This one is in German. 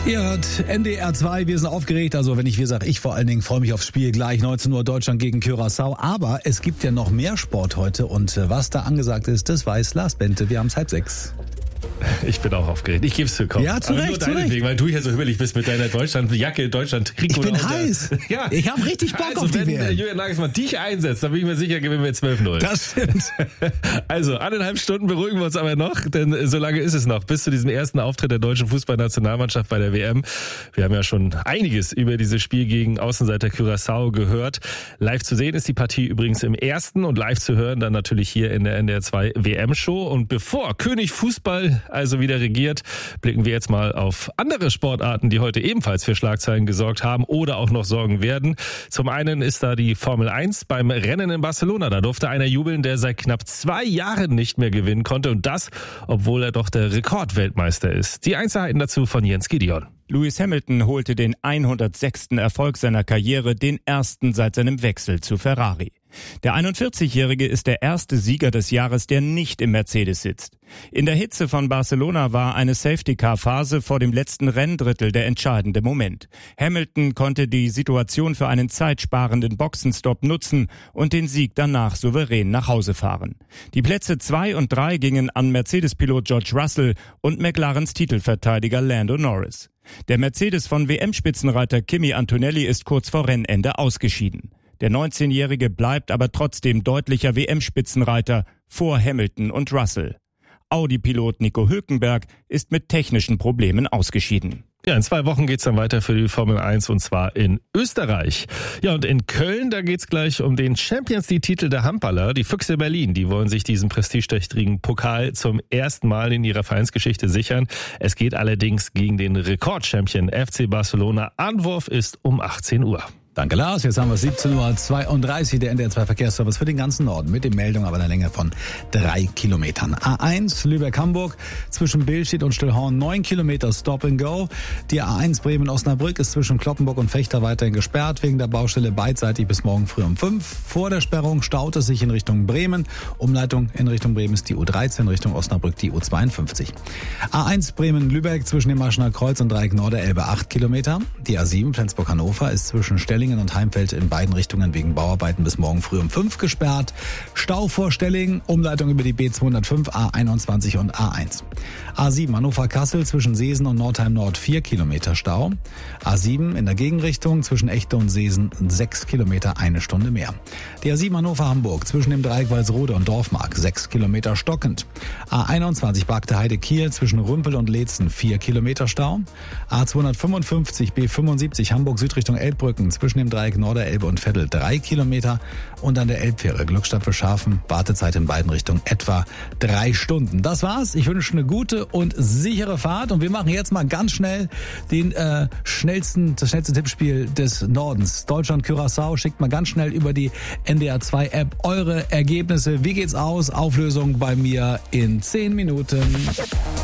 Ihr hört NDR 2, wir sind aufgeregt, also wenn ich wir sage, ich vor allen Dingen freue mich aufs Spiel, gleich 19 Uhr Deutschland gegen Curaçao, aber es gibt ja noch mehr Sport heute und was da angesagt ist, das weiß Lars Bente, wir haben es 5:30. Ich bin auch aufgeregt. Ich gebe es zu kommen. Ja, zu Recht, zu Recht. Weil du hier so hübbelig bist mit deiner Deutschland-Jacke, Deutschland-Trikot. Ich bin heiß. Ja. Ich habe richtig Bock auf die WM. Wenn Julian Nagelsmann dich einsetzt, dann bin ich mir sicher, gewinnen wir 12-0. Das stimmt. Also, 1,5 Stunden beruhigen wir uns aber noch, denn so lange ist es noch, bis zu diesem ersten Auftritt der deutschen Fußballnationalmannschaft bei der WM. Wir haben ja schon einiges über dieses Spiel gegen Außenseiter Curaçao gehört. Live zu sehen ist die Partie übrigens im ersten und live zu hören dann natürlich hier in der NDR 2 WM-Show. Und bevor König Fußball also wieder regiert, blicken wir jetzt mal auf andere Sportarten, die heute ebenfalls für Schlagzeilen gesorgt haben oder auch noch sorgen werden. Zum einen ist da die Formel 1 beim Rennen in Barcelona. Da durfte einer jubeln, der seit knapp 2 Jahren nicht mehr gewinnen konnte und das, obwohl er doch der Rekordweltmeister ist. Die Einzelheiten dazu von Jens Gideon. Lewis Hamilton holte den 106. Erfolg seiner Karriere, den ersten seit seinem Wechsel zu Ferrari. Der 41-Jährige ist der erste Sieger des Jahres, der nicht im Mercedes sitzt. In der Hitze von Barcelona war eine Safety-Car-Phase vor dem letzten Renndrittel der entscheidende Moment. Hamilton konnte die Situation für einen zeitsparenden Boxenstopp nutzen und den Sieg danach souverän nach Hause fahren. Die Plätze 2 und 3 gingen an Mercedes-Pilot George Russell und McLarens Titelverteidiger Lando Norris. Der Mercedes von WM-Spitzenreiter Kimi Antonelli ist kurz vor Rennende ausgeschieden. Der 19-Jährige bleibt aber trotzdem deutlicher WM-Spitzenreiter vor Hamilton und Russell. Audi-Pilot Nico Hülkenberg ist mit technischen Problemen ausgeschieden. Ja, in 2 Wochen geht's dann weiter für die Formel 1 und zwar in Österreich. Ja, und in Köln, da geht's gleich um den Champions League-Titel der Handballer. Die Füchse Berlin, die wollen sich diesen prestigeträchtigen Pokal zum ersten Mal in ihrer Vereinsgeschichte sichern. Es geht allerdings gegen den Rekordchampion FC Barcelona. Anwurf ist um 18 Uhr. Danke Lars, jetzt haben wir 17:32 Uhr, der NDR 2 Verkehrsservice für den ganzen Norden mit den Meldungen aber einer Länge von 3 Kilometern. A1 Lübeck-Hamburg zwischen Billstedt und Stillhorn 9 Kilometer Stop and Go. Die A1 Bremen-Osnabrück ist zwischen Kloppenburg und Vechta weiterhin gesperrt wegen der Baustelle beidseitig bis morgen früh um 5. Vor der Sperrung staut es sich in Richtung Bremen. Umleitung in Richtung Bremen ist die U13, Richtung Osnabrück die U52. A1 Bremen-Lübeck zwischen dem Maschener Kreuz und Dreieck Norderelbe 8 Kilometer. Die A7 Flensburg-Hannover ist zwischen Stellingen und Heimfeld in beiden Richtungen wegen Bauarbeiten bis morgen früh um 5 gesperrt. Stau vor Stellingen, Umleitung über die B205, A21 und A1. A7 Hannover-Kassel zwischen Seesen und Nordheim Nord 4 Kilometer Stau. A7 in der Gegenrichtung zwischen Echte und Seesen 6 Kilometer, 1 Stunde mehr. Die A7 Hannover-Hamburg zwischen dem Dreieck Walsrode und Dorfmark 6 Kilometer stockend. A21 Bagde Heide-Kiel zwischen Rümpel und Leetzen 4 Kilometer Stau. A255 B75 Hamburg Südrichtung Elbbrücken zwischen dem Dreieck Norderelbe und Veddel 3 Kilometer und an der Elbfähre Glückstadt Beschafen Wartezeit in beiden Richtungen etwa 3 Stunden. Das war's. Ich wünsche eine gute und sichere Fahrt und wir machen jetzt mal ganz schnell das schnellste Tippspiel des Nordens. Deutschland Curaçao, schickt mal ganz schnell über die NDR 2 App eure Ergebnisse. Wie geht's aus? Auflösung bei mir in 10 Minuten.